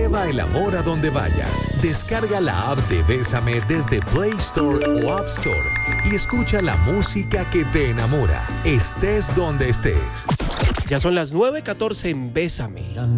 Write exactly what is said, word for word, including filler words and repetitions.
Lleva el amor a donde vayas. Descarga la app de Bésame desde Play Store o App Store y escucha la música que te enamora, estés donde estés. Ya son las nueve catorce en Bésame.